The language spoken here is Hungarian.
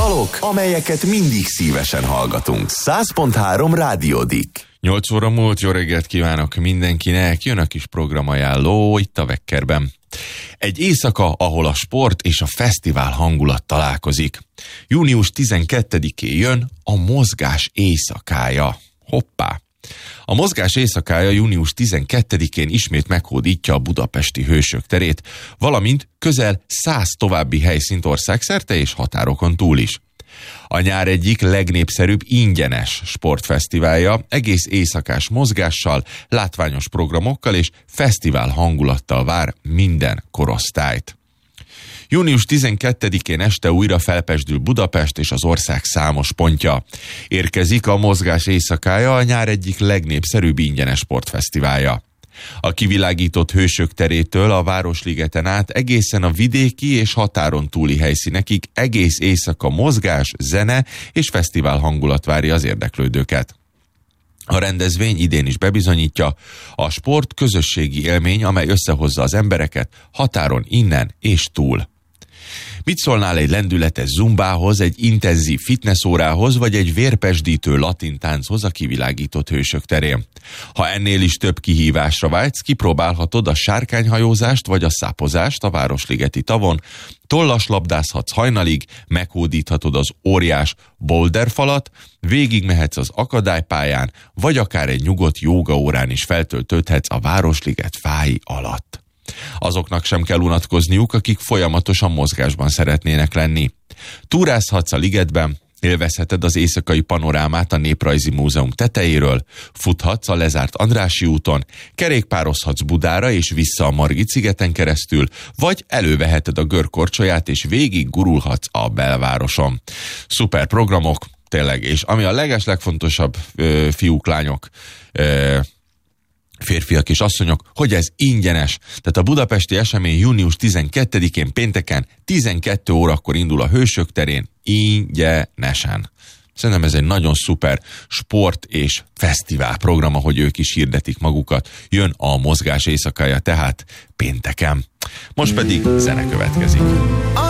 dalok, amelyeket mindig szívesen hallgatunk. 100.3 Rádiódik. 8 óra múlt, jó reggelt kívánok mindenkinek, jön a kis programajánló itt a Vekkerben. Egy éjszaka, ahol a sport és a fesztivál hangulat találkozik. Június 12-én jön a Mozgás éjszakája. Hoppá! A Mozgás éjszakája június 12-én ismét meghódítja a budapesti Hősök terét, valamint közel 100 további helyszínt országszerte és határokon túl is. A nyár egyik legnépszerűbb ingyenes sportfesztiválja, egész éjszakás mozgással, látványos programokkal és fesztivál hangulattal vár minden korosztályt. Június 12-én este újra felpezsdül Budapest és az ország számos pontja. Érkezik a Mozgás éjszakája, a nyár egyik legnépszerűbb ingyenes sportfesztiválja. A kivilágított Hősök terétől a Városligeten át egészen a vidéki és határon túli helyszínekig egész éjszaka mozgás, zene és fesztivál hangulat várja az érdeklődőket. A rendezvény idén is bebizonyítja, a sport közösségi élmény, amely összehozza az embereket határon innen és túl. Mit szólnál egy lendületes zumbához, egy intenzív fitnessórához, vagy egy vérpesdítő latintánchoz a kivilágított Hősök terén? Ha ennél is több kihívásra vágysz, kipróbálhatod a sárkányhajózást vagy a szápozást a Városligeti tavon, tollaslabdázhatsz hajnalig, meghódíthatod az óriás boulderfalat, végigmehetsz az akadálypályán, vagy akár egy nyugodt jógaórán is feltöltődhetsz a Városliget fái alatt. Azoknak sem kell unatkozniuk, akik folyamatosan mozgásban szeretnének lenni. Túrázhatsz a ligetben, élvezheted az éjszakai panorámát a Néprajzi Múzeum tetejéről, futhatsz a lezárt Andrássy úton, kerékpározhatsz Budára és vissza a Margit-szigeten keresztül, vagy előveheted a görkorcsolyát és végig gurulhatsz a belvároson. Szuper programok, tényleg, és ami a legfontosabb, fiúk, lányok, férfiak és asszonyok, hogy ez ingyenes. Tehát a budapesti esemény június 12-én pénteken 12 órakor indul a Hősök terén ingyenesen. Szerintem ez egy nagyon szuper sport és fesztivál program, ahogy ők is hirdetik magukat. Jön a Mozgás éjszakája tehát pénteken. Most pedig zene következik.